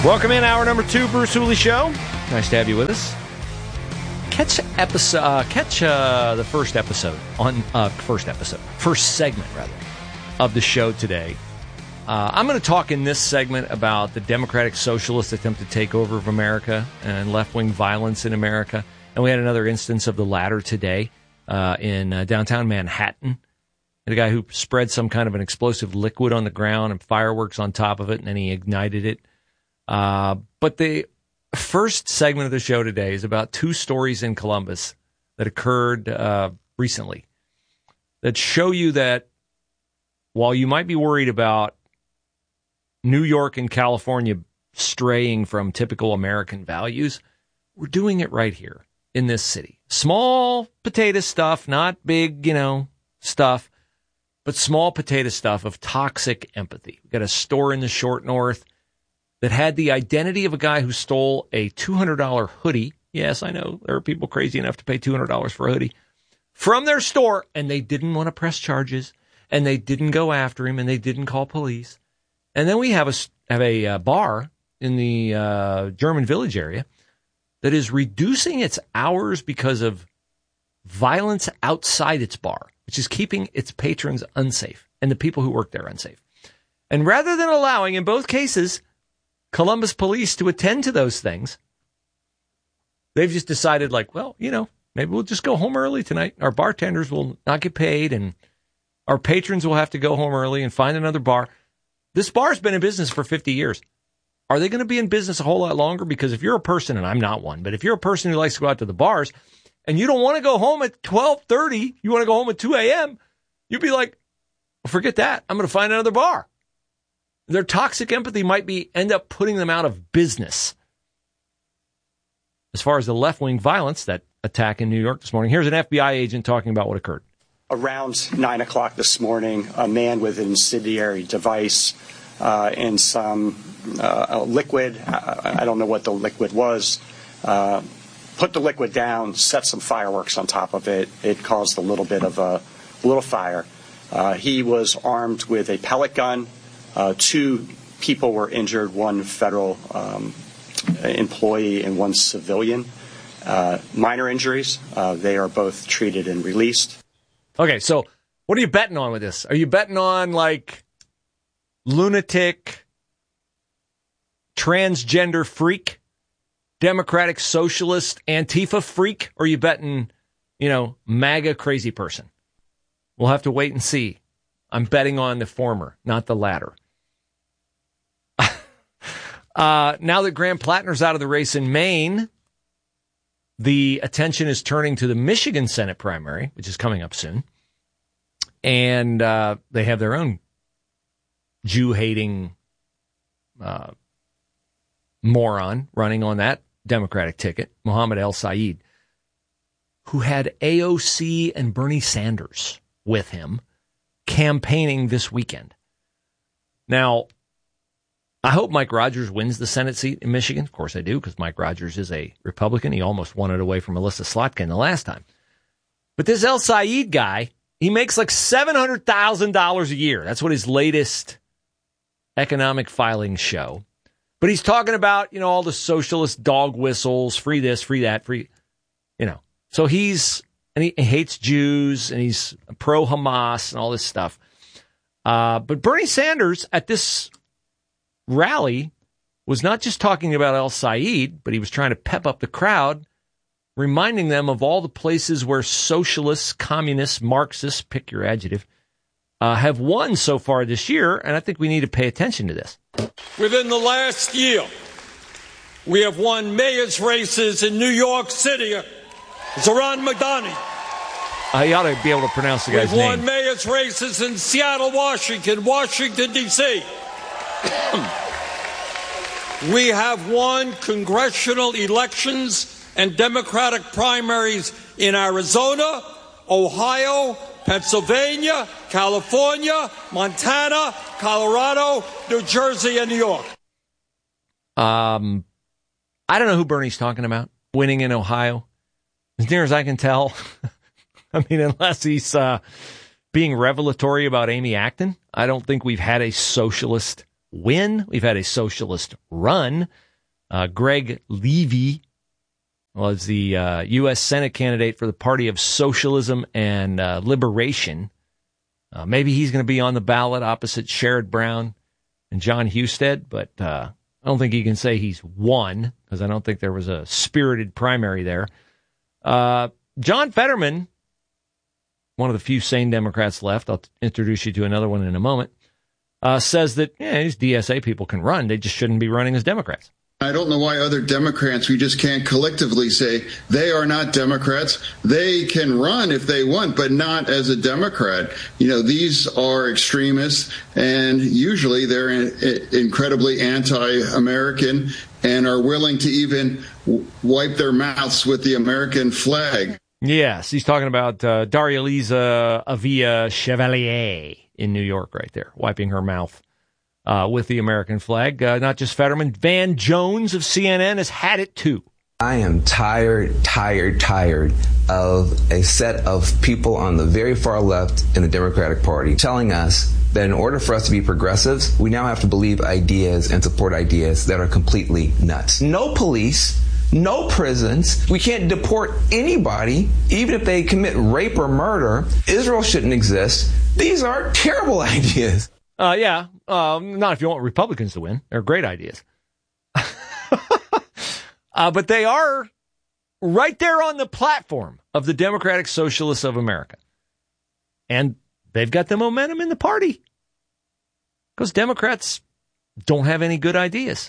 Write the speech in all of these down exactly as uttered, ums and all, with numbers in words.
Welcome in, hour number two, Bruce Hooley Show. Nice to have you with us. Catch episode, uh, catch uh, the first episode on uh, first episode, first segment rather, of the show today. Uh, I'm going to talk in this segment about the Democratic Socialist attempt to take over of America and left-wing violence in America. And we had another instance of the latter today uh, in uh, downtown Manhattan. And a guy who spread some kind of an explosive liquid on the ground and fireworks on top of it, and then he ignited it. Uh, but the first segment of the show today is about two stories in Columbus that occurred uh, recently that show you that while you might be worried about New York and California straying from typical American values, we're doing it right here in this city. Small potato stuff, not big, you know, stuff, but small potato stuff of toxic empathy. We've got a store in the Short North that had the identity of a guy who stole a two hundred dollars hoodie. Yes, I know there are people crazy enough to pay two hundred dollars for a hoodie from their store, and they didn't want to press charges, and they didn't go after him, and they didn't call police. And then we have a, have a uh, bar in the uh, German Village area that is reducing its hours because of violence outside its bar, which is keeping its patrons unsafe and the people who work there unsafe. And rather than allowing, in both cases, Columbus police to attend to those things, they've just decided, like, well, you know, maybe we'll just go home early tonight. Our bartenders will not get paid, and our patrons will have to go home early and find another bar. This bar's been in business for fifty years. Are they going to be in business a whole lot longer? Because if you're a person, and I'm not one, but if you're a person who likes to go out to the bars and you don't want to go home at twelve thirty, you want to go home at two a.m., you'd be like, well, forget that. I'm going to find another bar. Their toxic empathy might be end up putting them out of business. As far as the left-wing violence, that attack in New York this morning, here's an F B I agent talking about what occurred. Around nine o'clock this morning, a man with an incendiary device uh, and some uh, liquid, I, I don't know what the liquid was, uh, put the liquid down, set some fireworks on top of it. It caused a little bit of a, a little fire. Uh, he was armed with a pellet gun. Uh, two people were injured, one federal um, employee and one civilian. Uh, minor injuries. Uh, they are both treated and released. Okay, so what are you betting on with this? Are you betting on, like, lunatic, transgender freak, Democratic Socialist, Antifa freak? Or are you betting, you know, MAGA crazy person? We'll have to wait and see. I'm betting on the former, not the latter. Uh, now that Graham Plattner's out of the race in Maine, the attention is turning to the Michigan Senate primary, which is coming up soon. And uh, they have their own Jew-hating uh, moron running on that Democratic ticket, Mohammed El-Sayed, who had A O C and Bernie Sanders with him campaigning this weekend. Now, I hope Mike Rogers wins the Senate seat in Michigan. Of course I do, because Mike Rogers is a Republican. He almost won it away from Melissa Slotkin the last time. But this El-Sayed guy, he makes like seven hundred thousand dollars a year. That's what his latest economic filings show. But he's talking about, you know, all the socialist dog whistles, free this, free that, free, you know. So he's, and he hates Jews, and he's pro-Hamas and all this stuff. Uh, but Bernie Sanders at this rally was not just talking about El-Sayed, but he was trying to pep up the crowd, reminding them of all the places where socialists, communists, Marxists, pick your adjective, uh, have won so far this year, and I think we need to pay attention to this. Within the last year, we have won mayor's races in New York City. Zohran Mamdani. I ought to be able to pronounce the guy's We've name. won mayor's races in Seattle, Washington, Washington, D C We have won congressional elections and Democratic primaries in Arizona, Ohio, Pennsylvania, California, Montana, Colorado, New Jersey, and New York. Um, I don't know who Bernie's talking about winning in Ohio. As near as I can tell, I mean, unless he's uh, being revelatory about Amy Acton, I don't think we've had a socialist win. We've had a socialist run. Uh, Greg Levy was the uh, U S Senate candidate for the Party of Socialism and uh, Liberation. Uh, maybe he's going to be on the ballot opposite Sherrod Brown and John Husted, but uh, I don't think he can say he's won because I don't think there was a spirited primary there. Uh, John Fetterman, one of the few sane Democrats left, I'll introduce you to another one in a moment, uh, says that yeah, these D S A people can run. They just shouldn't be running as Democrats. I don't know why other Democrats, we just can't collectively say they are not Democrats. They can run if they want, but not as a Democrat. You know, these are extremists, and usually they're in, incredibly anti-American and are willing to even w- wipe their mouths with the American flag. Yes, he's talking about uh, Daria-Liza Avila Chevalier in New York right there, wiping her mouth Uh, with the American flag. Uh, not just Fetterman, Van Jones of C N N has had it too. I am tired, tired, tired of a set of people on the very far left in the Democratic Party telling us that in order for us to be progressives, we now have to believe ideas and support ideas that are completely nuts. No police, no prisons. We can't deport anybody, even if they commit rape or murder. Israel shouldn't exist. These are terrible ideas. Uh, yeah, um, not if you want Republicans to win. They're great ideas. uh, but they are right there on the platform of the Democratic Socialists of America. And they've got the momentum in the party because Democrats don't have any good ideas.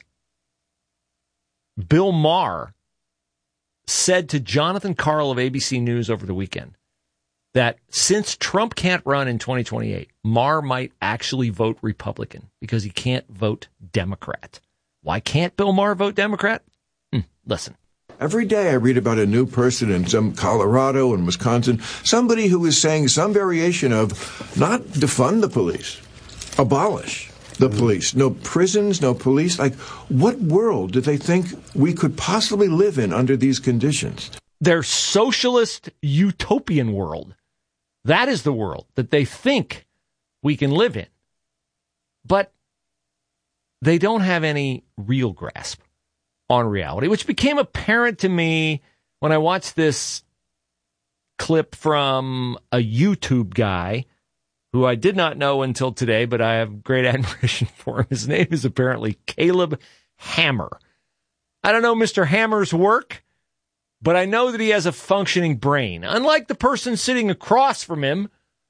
Bill Maher said to Jonathan Karl of A B C News over the weekend that since Trump can't run in twenty twenty-eight, Maher might actually vote Republican because he can't vote Democrat. Why can't Bill Maher vote Democrat? Hmm, listen. Every day I read about a new person in some Colorado and Wisconsin, somebody who is saying some variation of not defund the police, abolish the police. No prisons, no police. Like, what world do they think we could possibly live in under these conditions? Their socialist utopian world. That is the world that they think we can live in. But they don't have any real grasp on reality, which became apparent to me when I watched this clip from a YouTube guy who I did not know until today, but I have great admiration for him. His name is apparently Caleb Hammer. I don't know Mister Hammer's work, but I know that he has a functioning brain, unlike the person sitting across from him,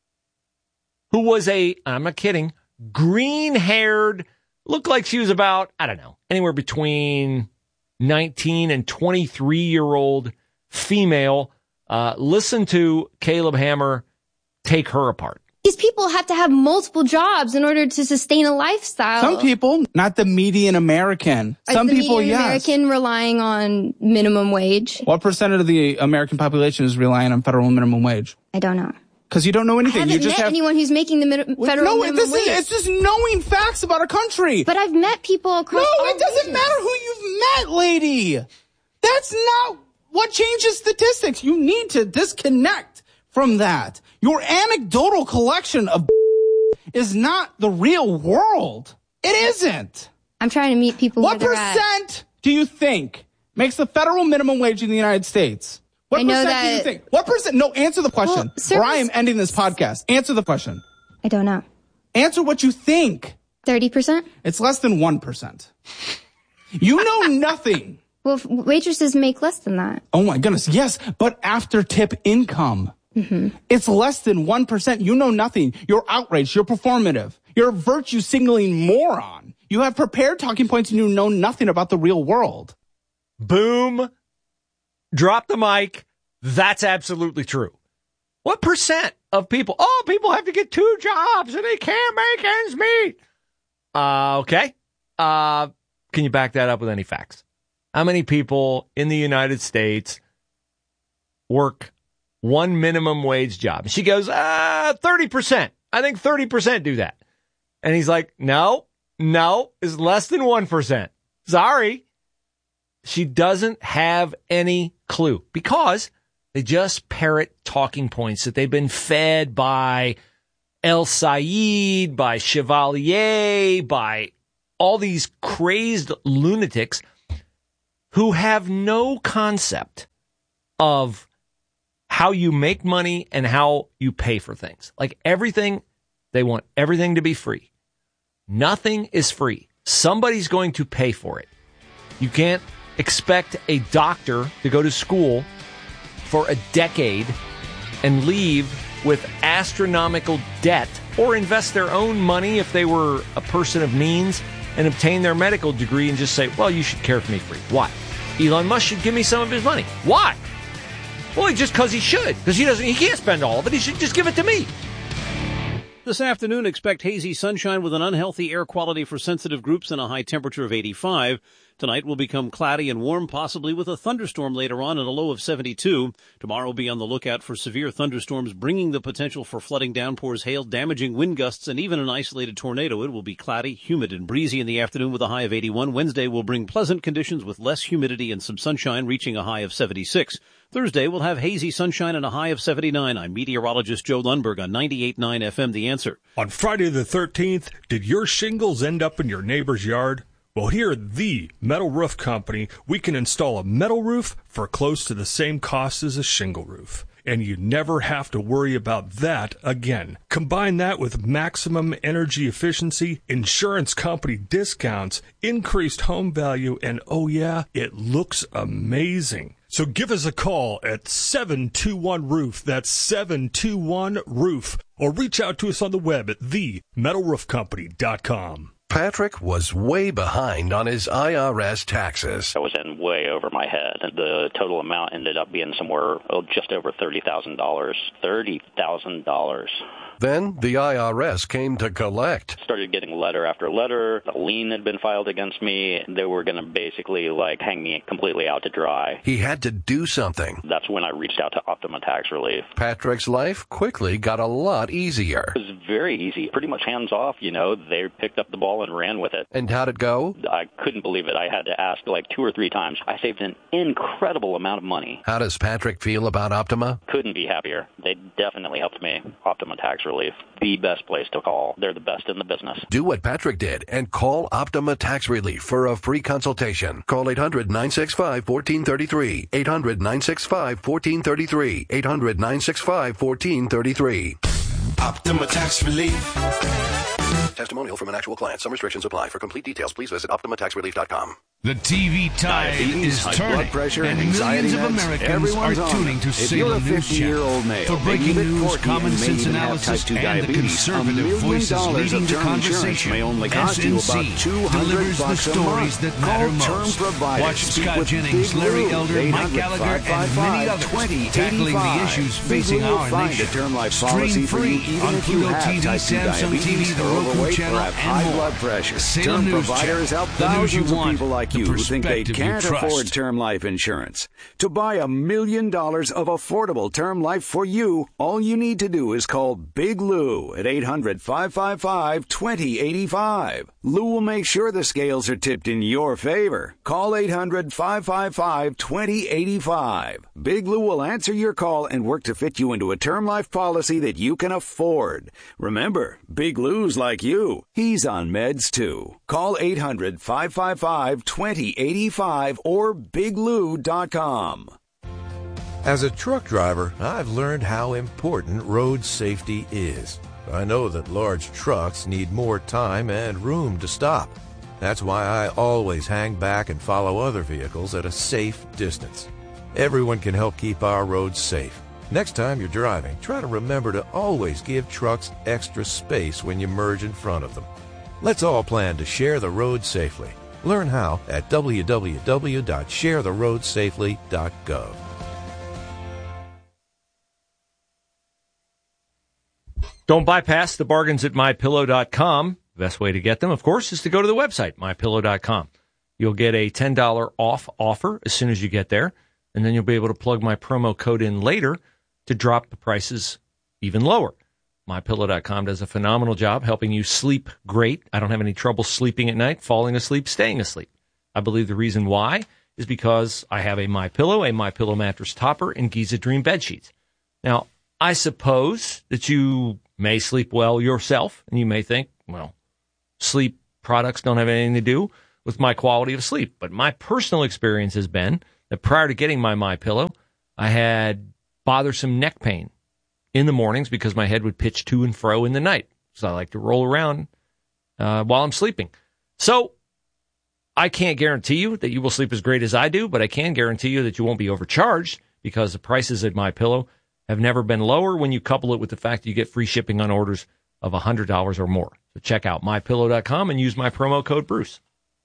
who was a, I'm not kidding, green-haired, looked like she was about, I don't know, anywhere between nineteen and twenty-three-year-old female. Uh, listen to Caleb Hammer take her apart. These people have to have multiple jobs in order to sustain a lifestyle. Some people, not the median American. Is Some the people, median yes. American relying on minimum wage? What percent of the American population is relying on federal minimum wage? I don't know. Because you don't know anything. I haven't you just met have anyone who's making the min- federal no, minimum this wage. Is, it's just knowing facts about a country. But I've met people across No, all it doesn't regions. matter who you've met, lady. That's not what changes statistics. You need to disconnect from that. Your anecdotal collection of is not the real world. It isn't. I'm trying to meet people What where they're at. percent do you think makes the federal minimum wage in the United States? What I know percent that- do you think? What percent? No, answer the question. Well, service- or I am ending this podcast. Answer the question. I don't know. Answer what you think. thirty percent? It's less than one percent. You know nothing. Well, f- waitresses make less than that. Oh my goodness. Yes, but after tip income. Mm-hmm. It's less than one percent. You know nothing. You're outraged. You're performative. You're a virtue signaling moron. You have prepared talking points and you know nothing about the real world. Boom. Drop the mic. That's absolutely true. What percent of people? Oh, people have to get two jobs and they can't make ends meet. Uh, okay. Uh, can you back that up with any facts? How many people in the United States work one minimum wage job? And she goes, uh, thirty percent. I think thirty percent do that. And he's like, no, no, it's less than one percent. Sorry. She doesn't have any clue because they just parrot talking points that they've been fed by El Said, by Chevalier, by all these crazed lunatics who have no concept of how you make money and how you pay for things. Like everything, they want everything to be free. Nothing is free. Somebody's going to pay for it. You can't expect a doctor to go to school for a decade and leave with astronomical debt or invest their own money if they were a person of means and obtain their medical degree and just say, well, you should care for me free. Why? Elon Musk should give me some of his money. Why? Well, just because he should. Because he doesn't. He can't spend all of it. He should just give it to me. This afternoon, expect hazy sunshine with an unhealthy air quality for sensitive groups and a high temperature of eighty-five. Tonight will become cloudy and warm, possibly with a thunderstorm later on and a low of seventy-two. Tomorrow will be on the lookout for severe thunderstorms, bringing the potential for flooding, downpours, hail, damaging wind gusts, and even an isolated tornado. It will be cloudy, humid, and breezy in the afternoon with a high of eighty-one. Wednesday will bring pleasant conditions with less humidity and some sunshine, reaching a high of seventy-six. Thursday will have hazy sunshine and a high of seventy-nine. I'm meteorologist Joe Lundberg on ninety-eight point nine F M The Answer. On Friday the thirteenth, did your shingles end up in your neighbor's yard? Well, here at the Metal Roof Company, we can install a metal roof for close to the same cost as a shingle roof. And you never have to worry about that again. Combine that with maximum energy efficiency, insurance company discounts, increased home value, and oh yeah, it looks amazing. So give us a call at seven two one roof. That's seven two one roof. Or reach out to us on the web at the metal roof company dot com. Patrick was way behind on his I R S taxes. I was in way over my head. The total amount ended up being somewhere oh, just over thirty thousand dollars. thirty thousand dollars. Then the I R S came to collect. Started getting letter after letter. A lien had been filed against me. They were going to basically like hang me completely out to dry. He had to do something. That's when I reached out to Optima Tax Relief. Patrick's life quickly got a lot easier. It was very easy, pretty much hands off. You know, they picked up the ball and ran with it. And how'd it go? I couldn't believe it. I had to ask like two or three times. I saved an incredible amount of money. How does Patrick feel about Optima? Couldn't be happier. They definitely helped me. Optima Tax Relief, the best place to call. They're the best in the business. Do what Patrick did and call Optima Tax Relief for a free consultation. Call eight hundred nine six five one four three three. eight hundred nine six five one four three three. eight hundred nine six five one four three three. Optima Tax Relief. Testimonial from an actual client. Some restrictions apply. For complete details, please visit optima tax relief dot com. The T V tide Diabetes, is turning, blood pressure, and anxiety millions of meds, Americans are on tuning to if Salem you're a News fifty-year-old Channel. male, For breaking maybe news, forty, common and may sense even have analysis, type two and the diabetes, conservative voices leading to conversation, may only cost you S about N C two hundred delivers the bucks a stories month. that matter Call most. Term Provider. Watch Speak Scott with Jennings, Big Larry Lou, Elder, Mike Gallagher, and many others tackling the issues facing our nation. Stream free on Pluto T V, Samsung T V, the Roku channel, and more. Pressure. Salem Term News providers Channel, help the news you thousands of want, people like the you who think they perspective you can't trust. afford term life insurance. To buy a million dollars of affordable term life for you, all you need to do is call Big Lou at eight hundred five five five two zero eight five. Lou will make sure the scales are tipped in your favor. Call eight hundred five five five two zero eight five. Big Lou will answer your call and work to fit you into a term life policy that you can afford. Remember, Big Lou's like you. He's on meds too. Call eight hundred five five five two zero eight five or big lou dot com. As a truck driver, I've learned how important road safety is. I know that large trucks need more time and room to stop. That's why I always hang back and follow other vehicles at a safe distance. Everyone can help keep our roads safe. Next time you're driving, try to remember to always give trucks extra space when you merge in front of them. Let's all plan to share the road safely. Learn how at w w w dot share the road safely dot gov. Don't bypass the bargains at my pillow dot com. The best way to get them, of course, is to go to the website, my pillow dot com. You'll get a ten dollars off offer as soon as you get there, and then you'll be able to plug my promo code in later to drop the prices even lower. my pillow dot com does a phenomenal job helping you sleep great. I don't have any trouble sleeping at night, falling asleep, staying asleep. I believe the reason why is because I have a MyPillow, a MyPillow mattress topper, and Giza Dream bed sheets. Now, I suppose that you may sleep well yourself, and you may think, well, sleep products don't have anything to do with my quality of sleep. But my personal experience has been that prior to getting my MyPillow, I had bothersome neck pain in the mornings because my head would pitch to and fro in the night. So I like to roll around uh, while I'm sleeping. So I can't guarantee you that you will sleep as great as I do, but I can guarantee you that you won't be overcharged because the prices at MyPillow have never been lower when you couple it with the fact that you get free shipping on orders of one hundred dollars or more. So check out my pillow dot com and use my promo code Bruce.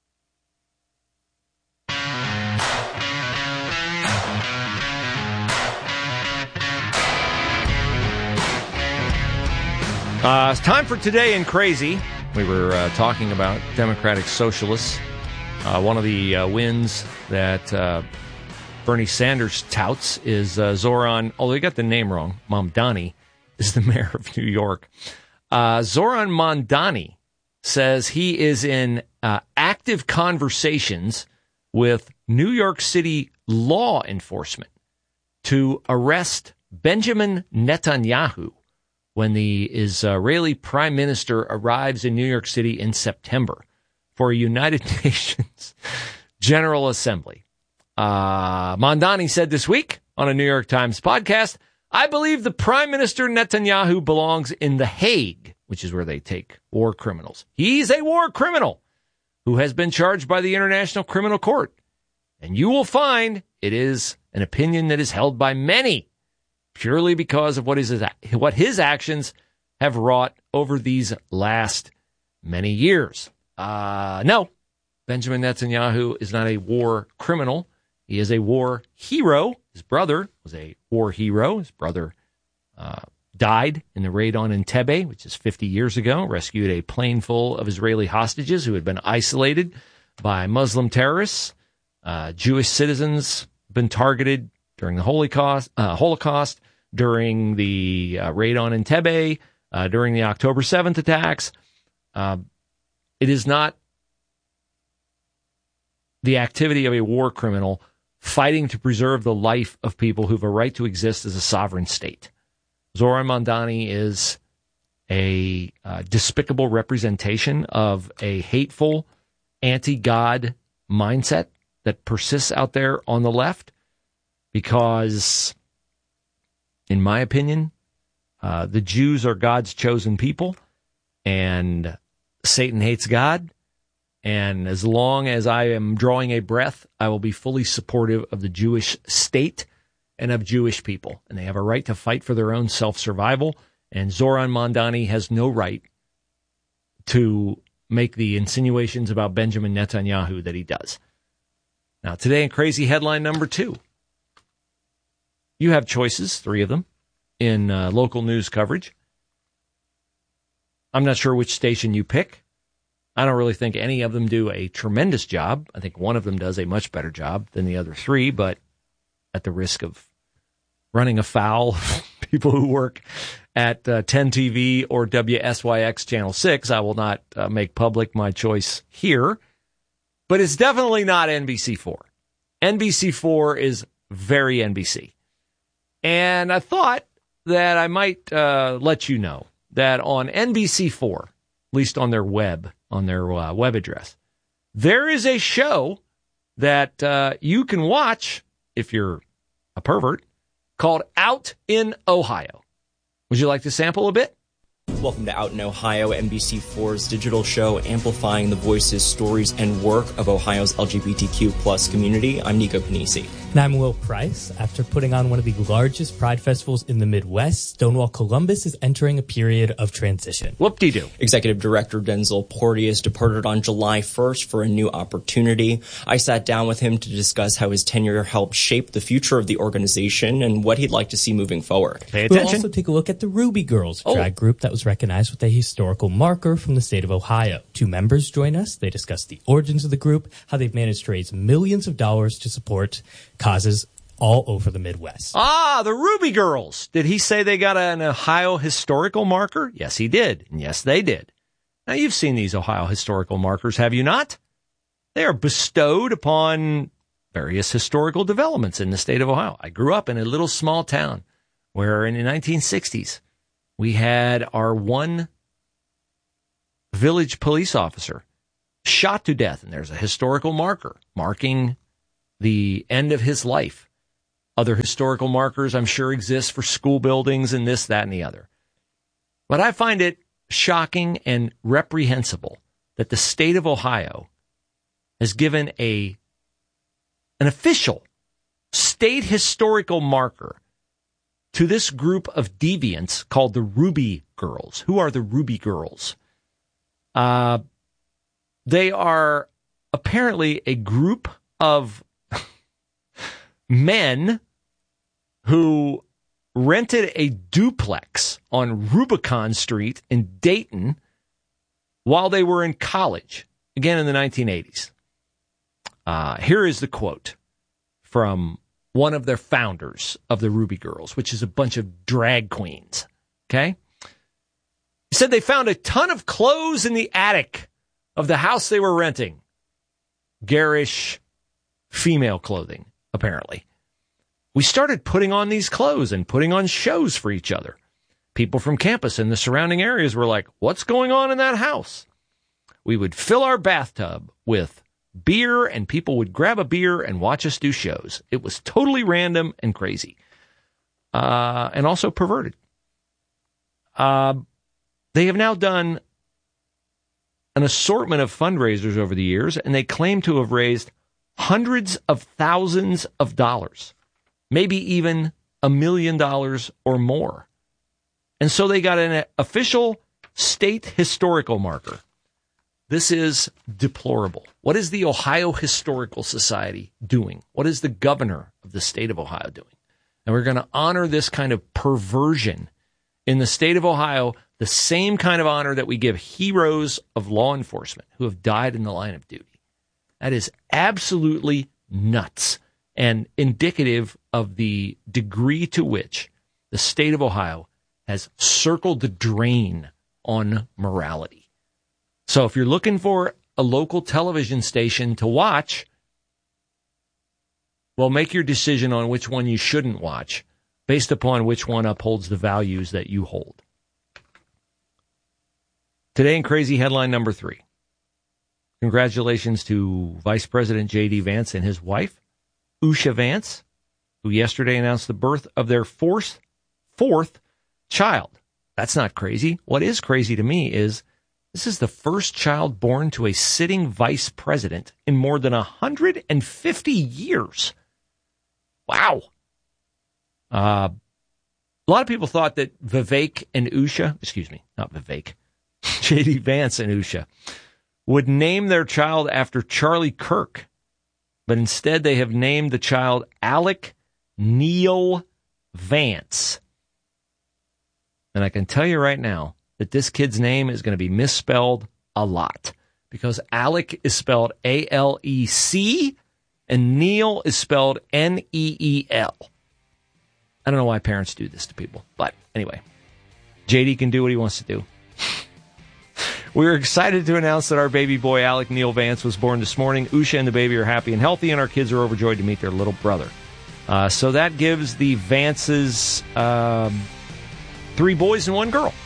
Uh, it's time for Today in Crazy. We were uh, talking about Democratic Socialists. Uh, one of the uh, wins that uh, Bernie Sanders touts is uh, Zoran, although he got the name wrong, Mamdani is the mayor of New York. Uh, Zoran Mamdani says he is in uh, active conversations with New York City law enforcement to arrest Benjamin Netanyahu when the Israeli prime minister arrives in New York City in September for a United Nations General Assembly. Uh, Mamdani said this week on a New York Times podcast, I believe the Prime Minister Netanyahu belongs in The Hague, which is where they take war criminals. He's a war criminal who has been charged by the International Criminal Court. And you will find it is an opinion that is held by many purely because of what his, what his actions have wrought over these last many years. Uh, no, Benjamin Netanyahu is not a war criminal. He is a war hero. His brother was a war hero. His brother uh, died in the raid on Entebbe, which is fifty years ago, rescued a plane full of Israeli hostages who had been isolated by Muslim terrorists. Uh, Jewish citizens been targeted during the Holocaust, uh, Holocaust during the uh, raid on Entebbe, uh, during the October seventh attacks. Uh, it is not the activity of a war criminal fighting to preserve the life of people who have a right to exist as a sovereign state. Zoran Mamdani is a uh, despicable representation of a hateful, anti-God mindset that persists out there on the left because, in my opinion, uh, the Jews are God's chosen people and Satan hates God. And as long as I am drawing a breath, I will be fully supportive of the Jewish state and of Jewish people. And they have a right to fight for their own self-survival. And Zoran Mamdani has no right to make the insinuations about Benjamin Netanyahu that he does. Now, today in Crazy headline number two. You have choices, three of them, in uh, local news coverage. I'm not sure which station you pick. I don't really think any of them do a tremendous job. I think one of them does a much better job than the other three, but at the risk of running afoul of people who work at uh, ten T V or W S Y X Channel six, I will not uh, make public my choice here. But it's definitely not N B C four. N B C four is very N B C. And I thought that I might uh, let you know that on N B C four, at least on their web, on their uh, web address, there is a show that uh, you can watch if you're a pervert called Out in Ohio. Would you like to sample a bit? Welcome to Out in Ohio, N B C four's digital show amplifying the voices, stories, and work of Ohio's L G B T Q plus community. I'm Nico Panisi. And I'm Will Price. After putting on one of the largest pride festivals in the Midwest, Stonewall Columbus is entering a period of transition. Whoop-de-doo. Executive Director Denzel Porteous departed on July first for a new opportunity. I sat down with him to discuss how his tenure helped shape the future of the organization and what he'd like to see moving forward. Pay attention. We'll also take a look at the Ruby Girls, a drag oh. group that was recognized with a historical marker from the state of Ohio. Two members join us. They discuss the origins of the group, how they've managed to raise millions of dollars to support causes all over the Midwest. Ah, the Ruby Girls. Did he say they got an Ohio historical marker? Yes, he did. And yes, they did. Now, you've seen these Ohio historical markers, have you not? They are bestowed upon various historical developments in the state of Ohio. I grew up in a little small town where in the nineteen sixties, we had our one village police officer shot to death, and there's a historical marker marking the end of his life. Other historical markers, I'm sure, exist for school buildings and this, that, and the other. But I find it shocking and reprehensible that the state of Ohio has given a an official state historical marker to this group of deviants called the Ruby Girls. Who are the Ruby Girls? Uh, they are apparently a group of men who rented a duplex on Rubicon Street in Dayton while they were in college, again in the nineteen eighties. Uh, here is the quote from one of their founders of the Ruby Girls, which is a bunch of drag queens. Okay? He said they found a ton of clothes in the attic of the house they were renting. Garish female clothing, apparently. We started putting on these clothes and putting on shows for each other. People from campus and the surrounding areas were like, what's going on in that house? We would fill our bathtub with beer and people would grab a beer and watch us do shows. It was totally random and crazy. Uh, and also perverted. Uh, they have now done an assortment of fundraisers over the years, and they claim to have raised hundreds of thousands of dollars, maybe even a million dollars or more. And so they got an official state historical marker. This is deplorable. What is the Ohio Historical Society doing? What is the governor of the state of Ohio doing? And we're going to honor this kind of perversion in the state of Ohio, the same kind of honor that we give heroes of law enforcement who have died in the line of duty. That is absolutely nuts and indicative of the degree to which the state of Ohio has circled the drain on morality. So if you're looking for a local television station to watch, well, make your decision on which one you shouldn't watch based upon which one upholds the values that you hold. Today in Crazy Headline number three. Congratulations to Vice President J D. Vance and his wife, Usha Vance, who yesterday announced the birth of their fourth, fourth child. That's not crazy. What is crazy to me is this is the first child born to a sitting vice president in more than one hundred fifty years. Wow. Uh, a lot of people thought that Vivek and Usha, excuse me, not Vivek, J D. Vance and Usha, would name their child after Charlie Kirk. But instead they have named the child Alec Neil Vance. And I can tell you right now that this kid's name is going to be misspelled a lot because Alec is spelled A L E C and Neil is spelled N E E L. I don't know why parents do this to people, but anyway, J D can do what he wants to do. We're excited to announce that our baby boy, Alec Neil Vance, was born this morning. Usha and the baby are happy and healthy, and our kids are overjoyed to meet their little brother. Uh, so that gives the Vances um, three boys and one girl.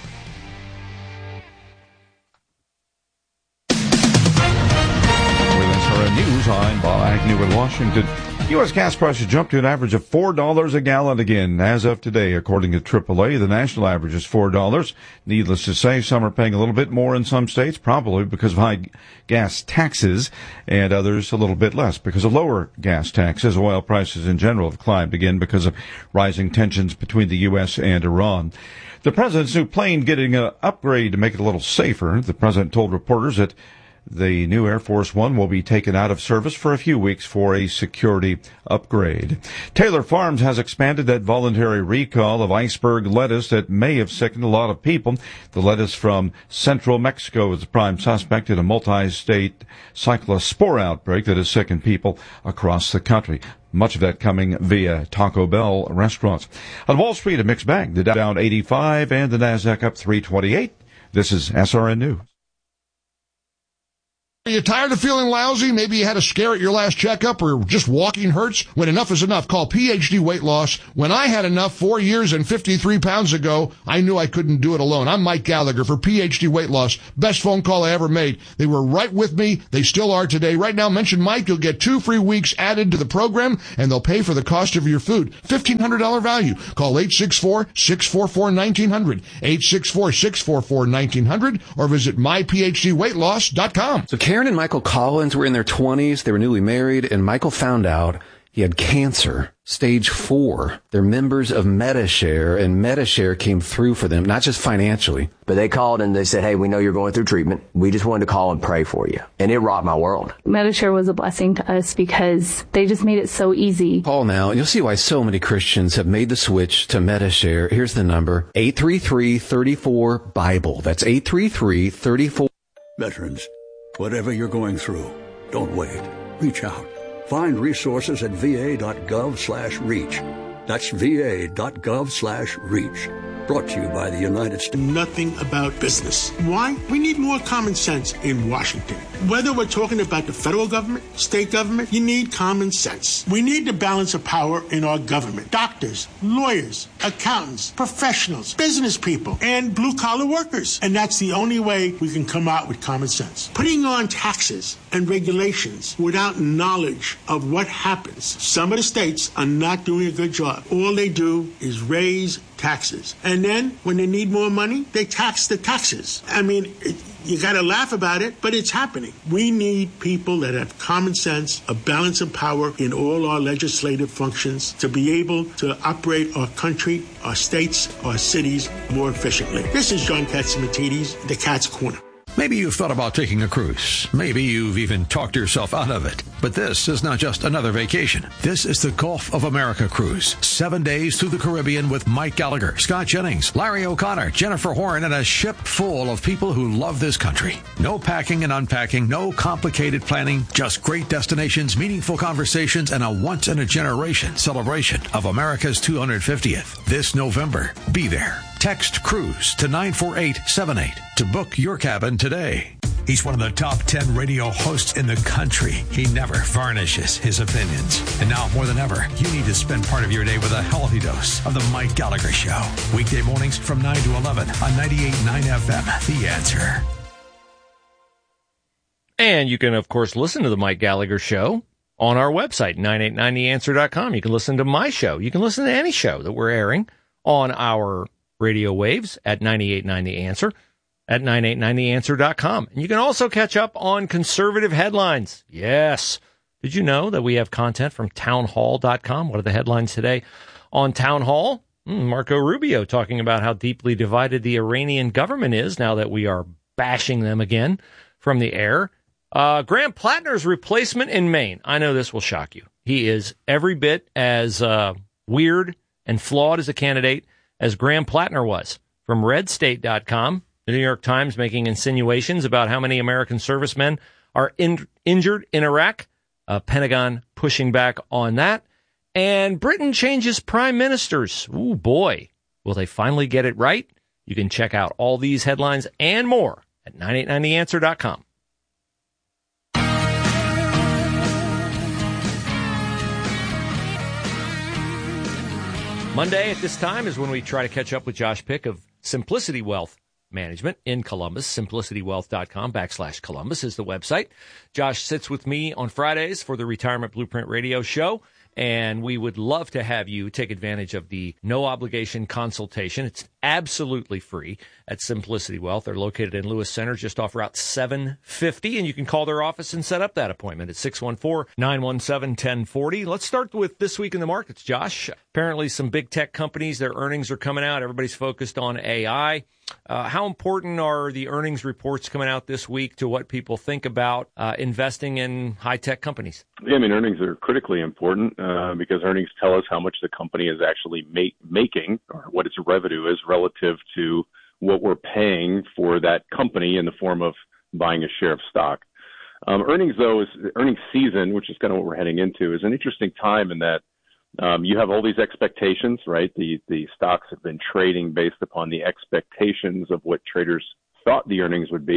News, I'm Bob Agnew in Washington. U S gas prices jumped to an average of four dollars a gallon again as of today. According to triple A, the national average is four dollars. Needless to say, some are paying a little bit more in some states, probably because of high gas taxes, and others a little bit less because of lower gas taxes. Oil prices in general have climbed again because of rising tensions between the U S and Iran. The president's new plane getting an upgrade to make it a little safer. The president told reporters that the new Air Force One will be taken out of service for a few weeks for a security upgrade. Taylor Farms has expanded that voluntary recall of iceberg lettuce that may have sickened a lot of people. The lettuce from central Mexico is the prime suspect in a multi-state cyclospore outbreak that has sickened people across the country. Much of that coming via Taco Bell restaurants. On Wall Street, a mixed bag. The Dow down eighty-five and the Nasdaq up three twenty-eight. This is S R N News. Are you tired of feeling lousy? Maybe you had a scare at your last checkup or just walking hurts? When enough is enough, call P H D Weight Loss. When I had enough four years and fifty-three pounds ago, I knew I couldn't do it alone. I'm Mike Gallagher for P H D Weight Loss. Best phone call I ever made. They were right with me. They still are today. Right now, mention Mike. You'll get two free weeks added to the program, and they'll pay for the cost of your food. fifteen hundred dollars value. Call eight six four, six four four, one nine zero zero, eight six four, six four four, one nine zero zero, or visit my p h d weight loss dot com. So Karen and Michael Collins were in their twenties. They were newly married, and Michael found out he had cancer, stage four. They're members of Medi-Share, and Medi-Share came through for them, not just financially. But they called and they said, hey, we know you're going through treatment. We just wanted to call and pray for you. And it rocked my world. Medi-Share was a blessing to us because they just made it so easy. Call now, and you'll see why so many Christians have made the switch to Medi-Share. Here's the number, eight three three, three four, BIBLE. That's eight three three, three four. Veterans, whatever you're going through, don't wait. Reach out. Find resources at va.gov slash reach. That's va.gov slash reach. Brought to you by the United States. Nothing about business. Why? We need more common sense in Washington. Whether we're talking about the federal government, state government, you need common sense. We need the balance of power in our government. Doctors, lawyers, accountants, professionals, business people, and blue-collar workers. And that's the only way we can come out with common sense. Putting on taxes and regulations without knowledge of what happens. Some of the states are not doing a good job. All they do is raise taxes. And then when they need more money, they tax the taxes. I mean, it, you got to laugh about it, but it's happening. We need people that have common sense, a balance of power in all our legislative functions to be able to operate our country, our states, our cities more efficiently. This is John Catsimatidis, the Cat's Corner. Maybe you've thought about taking a cruise. Maybe you've even talked yourself out of it. But this is not just another vacation. This is the Gulf of America cruise. Seven days through the Caribbean with Mike Gallagher, Scott Jennings, Larry O'Connor, Jennifer Horn, and a ship full of people who love this country. No packing and unpacking, no complicated planning, just great destinations, meaningful conversations, and a once-in-a-generation celebration of America's two hundred fiftieth. This November, be there. Text CRUISE to nine four eight seven eight to book your cabin today. He's one of the top ten radio hosts in the country. He never varnishes his opinions. And now more than ever, you need to spend part of your day with a healthy dose of the Mike Gallagher Show. Weekday mornings from nine to eleven on ninety-eight point nine F M. The Answer. And you can, of course, listen to the Mike Gallagher Show on our website, nine eight nine the answer dot com. You can listen to my show. You can listen to any show that we're airing on our radio waves at ninety-eight point nine The Answer, at nine eight nine the answer dot com. And you can also catch up on conservative headlines. Yes. Did you know that we have content from town hall dot com? What are the headlines today on Town Hall? Hmm, Marco Rubio talking about how deeply divided the Iranian government is now that we are bashing them again from the air. Uh, Graham Plattner's replacement in Maine. I know this will shock you. He is every bit as uh, weird and flawed as a candidate as Graham Plattner was. From red state dot com, the New York Times making insinuations about how many American servicemen are in, injured in Iraq. Uh, Pentagon pushing back on that. And Britain changes prime ministers. Ooh, boy. Will they finally get it right? You can check out all these headlines and more at nine eight nine the answer dot com. Monday at this time is when we try to catch up with Josh Pick of Simplicity Wealth Management in Columbus. simplicity wealth dot com backslash Columbus is the website. Josh sits with me on Fridays for the Retirement Blueprint Radio Show, and we would love to have you take advantage of the no-obligation consultation. It's absolutely free at Simplicity Wealth. They're located in Lewis Center, just off Route seven fifty, and you can call their office and set up that appointment at six one four, nine one seven, one zero four zero. Let's start with This Week in the Markets, Josh. Apparently some big tech companies, their earnings are coming out. Everybody's focused on A I. Uh, how important are the earnings reports coming out this week to what people think about uh, investing in high-tech companies? Yeah, I mean, earnings are critically important uh, because earnings tell us how much the company is actually make, making or what its revenue is relative to what we're paying for that company in the form of buying a share of stock. Um, earnings, though, is earnings season, which is kind of what we're heading into, is an interesting time in that Um, you have all these expectations, right? The the stocks have been trading based upon the expectations of what traders thought the earnings would be.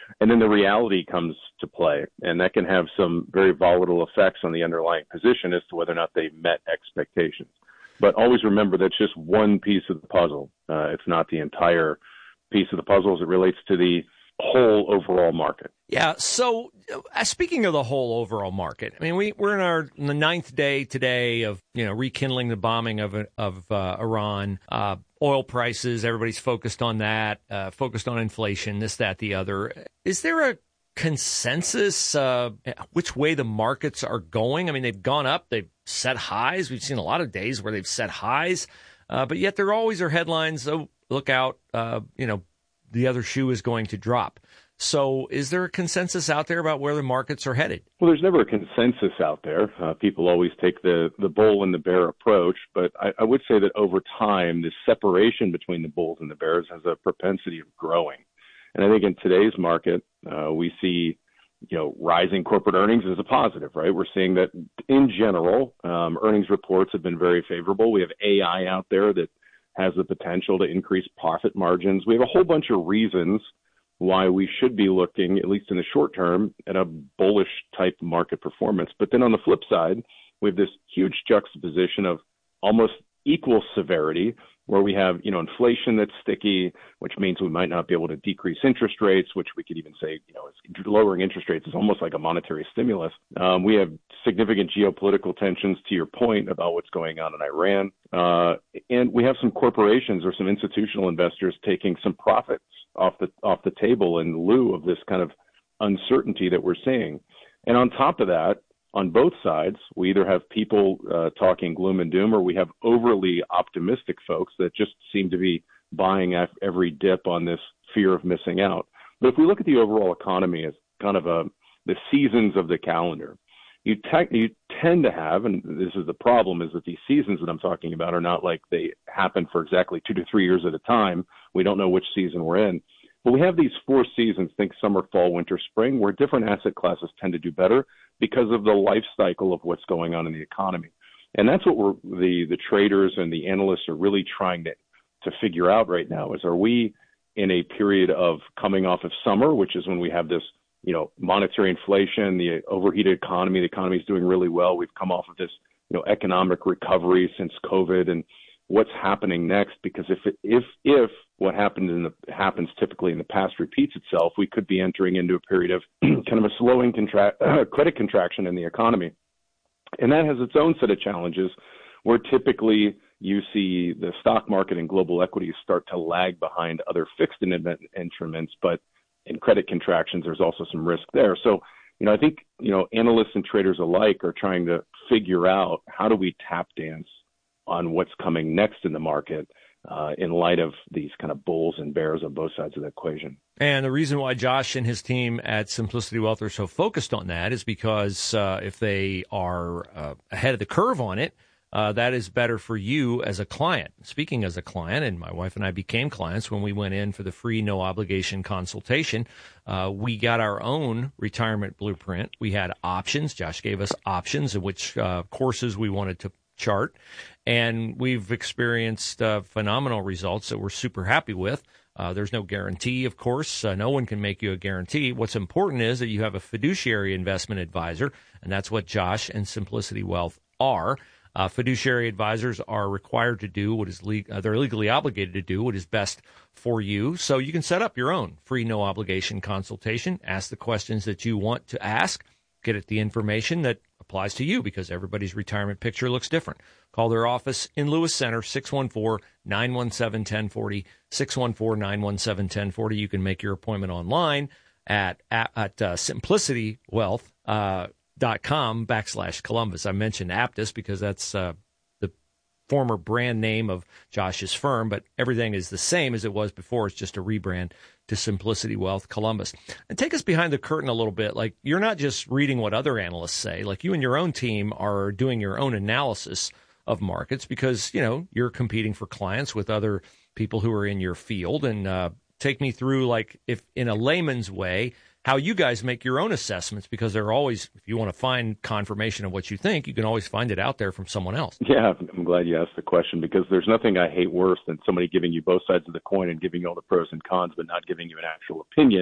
And then the reality comes to play, and that can have some very volatile effects on the underlying position as to whether or not they met expectations. But always remember that's just one piece of the puzzle. Uh, it's not the entire piece of the puzzle as it relates to the whole overall market. Yeah. So uh, speaking of the whole overall market, I mean, we, we're in our in the ninth day today of, you know, rekindling the bombing of, of uh, Iran. Uh, oil prices, everybody's focused on that, uh, focused on inflation, this, that, the other. Is there a consensus uh, which way the markets are going? I mean, they've gone up, they've set highs. We've seen a lot of days where they've set highs, uh, but yet there always are headlines, oh, look out, uh, you know, the other shoe is going to drop. So is there a consensus out there about where the markets are headed? Well, there's never a consensus out there. Uh, people always take the, the bull and the bear approach, but I, I would say that over time, this separation between the bulls and the bears has a propensity of growing. And I think in today's market, uh, we see, you know, rising corporate earnings as a positive, right? We're seeing that in general, um, earnings reports have been very favorable. We have A I out there that has the potential to increase profit margins. We have a whole bunch of reasons why we should be looking, at least in the short term, at a bullish type market performance. But then on the flip side, we have this huge juxtaposition of almost equal severity, where we have, you know, inflation that's sticky, which means we might not be able to decrease interest rates, which we could even say, you know, lowering interest rates is almost like a monetary stimulus. Um, we have significant geopolitical tensions, to your point, about what's going on in Iran. Uh, and we have some corporations or some institutional investors taking some profits off the off the table in lieu of this kind of uncertainty that we're seeing. And on top of that, on both sides, we either have people uh, talking gloom and doom, or we have overly optimistic folks that just seem to be buying at every dip on this fear of missing out. But if we look at the overall economy as kind of a the seasons of the calendar, you, te- you tend to have, and this is the problem, is that these seasons that I'm talking about are not like they happen for exactly two to three years at a time. We don't know which season we're in. But we have these four seasons, think summer, fall, winter, spring, where different asset classes tend to do better because of the life cycle of what's going on in the economy. And that's what we're, the, the traders and the analysts are really trying to, to figure out right now is, are we in a period of coming off of summer, which is when we have this, you know, monetary inflation, the overheated economy, the economy is doing really well. We've come off of this, you know, economic recovery since COVID, and what's happening next? Because if it, if if what happened in the happens typically in the past repeats itself, we could be entering into a period of kind of a slowing contract, uh, credit contraction in the economy, and that has its own set of challenges, where typically you see the stock market and global equities start to lag behind other fixed instruments, but in credit contractions, there's also some risk there. So, you know, I think, you know, analysts and traders alike are trying to figure out, how do we tap dance on what's coming next in the market uh, in light of these kind of bulls and bears on both sides of the equation. And the reason why Josh and his team at Simplicity Wealth are so focused on that is because uh, if they are uh, ahead of the curve on it, Uh, that is better for you as a client. Speaking as a client, and my wife and I became clients when we went in for the free, no obligation consultation. Uh, we got our own retirement blueprint. We had options. Josh gave us options in which uh, courses we wanted to chart. And we've experienced uh, phenomenal results that we're super happy with. Uh, there's no guarantee, of course. Uh, no one can make you a guarantee. What's important is that you have a fiduciary investment advisor, and that's what Josh and Simplicity Wealth are. Uh, fiduciary advisors are required to do what is le- uh, they're legally obligated to do what is best for you. So you can set up your own free, no obligation consultation, ask the questions that you want to ask, get at the information that applies to you, because everybody's retirement picture looks different. Call their office in Lewis Center, six one four, nine one seven, one zero four zero, six one four, nine one seven, one zero four zero. You can make your appointment online at, at, at uh, Simplicity Wealth, uh, dot com backslash Columbus. I mentioned Aptus because that's uh, the former brand name of Josh's firm, but everything is the same as it was before. It's just a rebrand to Simplicity Wealth Columbus. And take us behind the curtain a little bit. Like, you're not just reading what other analysts say. Like, you and your own team are doing your own analysis of markets because, you know, you're competing for clients with other people who are in your field. And uh, take me through, like, if in a layman's way, how you guys make your own assessments, because they're always, if you want to find confirmation of what you think, you can always find it out there from someone else. Yeah, I'm glad you asked the question, because there's nothing I hate worse than somebody giving you both sides of the coin and giving you all the pros and cons, but not giving you an actual opinion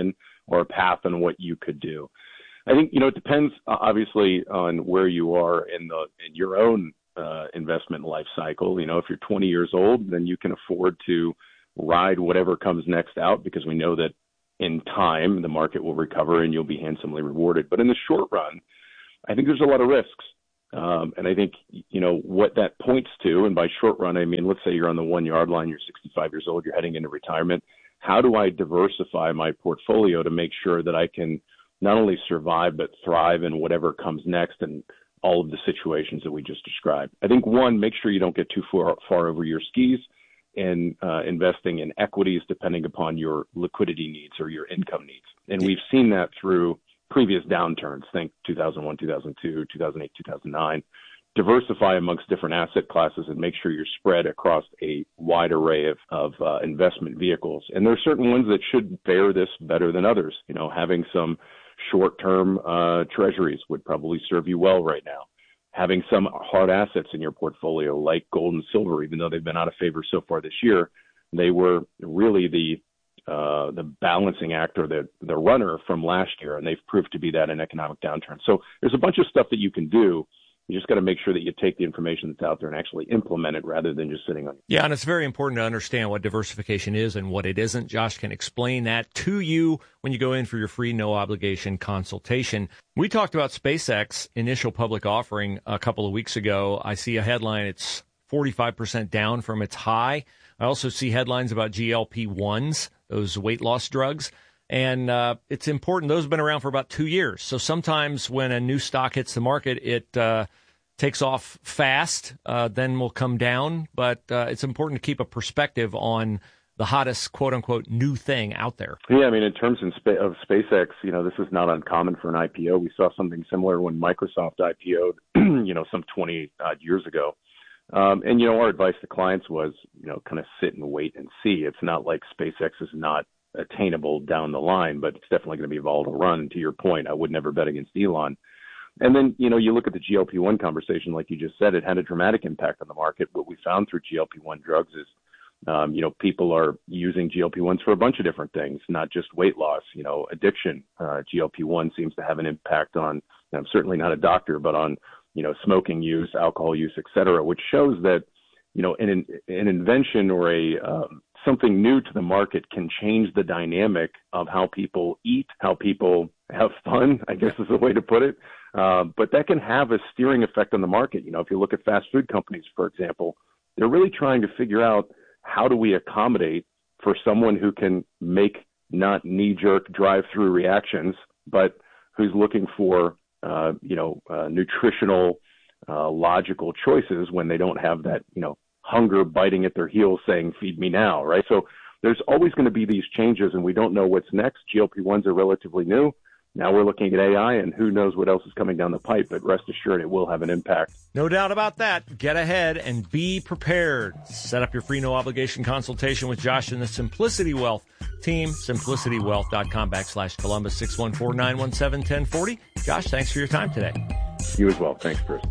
or a path on what you could do. I think, you know, it depends uh, obviously on where you are in the in your own uh, investment life cycle. You know, if you're twenty years old, then you can afford to ride whatever comes next out, because we know that in time the market will recover and you'll be handsomely rewarded. But in the short run, I think there's a lot of risks. Um, and I think, you know, what that points to, and by short run, I mean, let's say you're on the one yard line, you're sixty-five years old, you're heading into retirement. How do I diversify my portfolio to make sure that I can not only survive, but thrive in whatever comes next and all of the situations that we just described? I think, one, make sure you don't get too far, far over your skis in uh, investing in equities depending upon your liquidity needs or your income needs. And we've seen that through previous downturns. Think two thousand one, two thousand two, two thousand eight, two thousand nine. Diversify amongst different asset classes and make sure you're spread across a wide array of, of uh, investment vehicles. And there are certain ones that should bear this better than others. You know, having some short-term uh, treasuries would probably serve you well right now. Having some hard assets in your portfolio like gold and silver, even though they've been out of favor so far this year, they were really the uh, the balancing act or the, the runner from last year, and they've proved to be that in economic downturn. So there's a bunch of stuff that you can do. You just got to make sure that you take the information that's out there and actually implement it rather than just sitting on it. Yeah, and it's very important to understand what diversification is and what it isn't. Josh can explain that to you when you go in for your free, no-obligation consultation. We talked about SpaceX initial public offering a couple of weeks ago. I see a headline, it's forty-five percent down from its high. I also see headlines about G L P ones, those weight loss drugs. And uh, it's important. Those have been around for about two years. So sometimes when a new stock hits the market, it uh, takes off fast, uh, then will come down. But uh, it's important to keep a perspective on the hottest, quote unquote, new thing out there. Yeah, I mean, in terms of, spa- of SpaceX, you know, this is not uncommon for an I P O. We saw something similar when Microsoft I P O'd, you know, some twenty odd years ago. Um, and, you know, our advice to clients was, you know, kind of sit and wait and see. It's not like SpaceX is not attainable down the line, but it's definitely going to be a volatile run. And to your point, I would never bet against Elon. And then, you know, you look at the G L P one conversation, like you just said, it had a dramatic impact on the market. What we found through G L P one drugs is, um, you know, people are using G L P ones for a bunch of different things, not just weight loss, you know, addiction. Uh, G L P one seems to have an impact on, and I'm certainly not a doctor, but on, you know, smoking use, alcohol use, et cetera, which shows that, you know, an, an invention or a, um, something new to the market can change the dynamic of how people eat, how people have fun, I guess is the way to put it. Uh, but that can have a steering effect on the market. You know, if you look at fast food companies, for example, they're really trying to figure out how do we accommodate for someone who can make not knee-jerk drive-through reactions, but who's looking for, uh, you know, uh, nutritional, uh, logical choices when they don't have that, you know, hunger biting at their heels saying, feed me now, right? So there's always going to be these changes, and we don't know what's next. G L P ones are relatively new. Now we're looking at A I, and who knows what else is coming down the pipe, but rest assured it will have an impact. No doubt about that. Get ahead and be prepared. Set up your free no-obligation consultation with Josh and the Simplicity Wealth team, simplicitywealth.com backslash Columbus, six one four, nine one seven, one oh four oh. Josh, thanks for your time today. You as well. Thanks, Chris.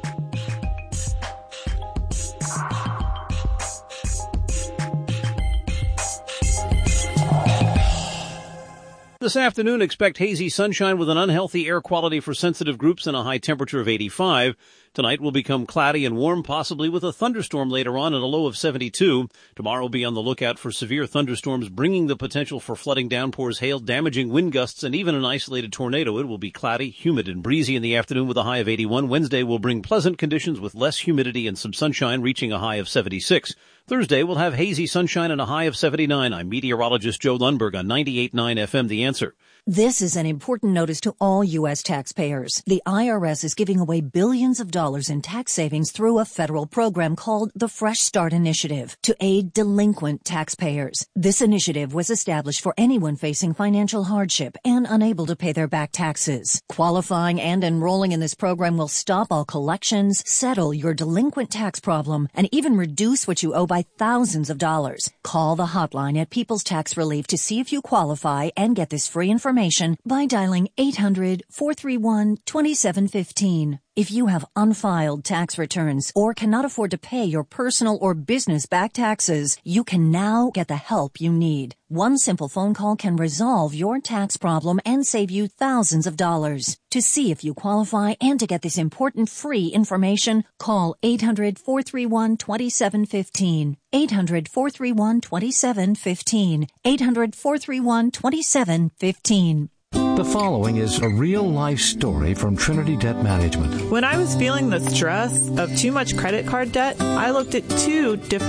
This afternoon, expect hazy sunshine with an unhealthy air quality for sensitive groups and a high temperature of eighty-five. Tonight will become cloudy and warm, possibly with a thunderstorm later on and a low of seventy-two. Tomorrow will be on the lookout for severe thunderstorms, bringing the potential for flooding, downpours, hail, damaging wind gusts, and even an isolated tornado. It will be cloudy, humid, and breezy in the afternoon with a high of eighty-one. Wednesday will bring pleasant conditions with less humidity and some sunshine, reaching a high of seventy-six. Thursday will have hazy sunshine and a high of seventy-nine. I'm meteorologist Joe Lundberg on ninety-eight point nine F M, The Answer. This is an important notice to all U S taxpayers. The I R S is giving away billions of dollars in tax savings through a federal program called the Fresh Start Initiative to aid delinquent taxpayers. This initiative was established for anyone facing financial hardship and unable to pay their back taxes. Qualifying and enrolling in this program will stop all collections, settle your delinquent tax problem, and even reduce what you owe by thousands of dollars. Call the hotline at People's Tax Relief to see if you qualify and get this free information by dialing eight hundred, four three one, two seven one five. If you have unfiled tax returns or cannot afford to pay your personal or business back taxes, you can now get the help you need. One simple phone call can resolve your tax problem and save you thousands of dollars. To see if you qualify and to get this important free information, call eight hundred, four three one, two seven one five. eight hundred, four three one, two seven one five. eight hundred, four three one, two seven one five. The following is a real-life story from Trinity Debt Management. When I was feeling the stress of too much credit card debt, I looked at two different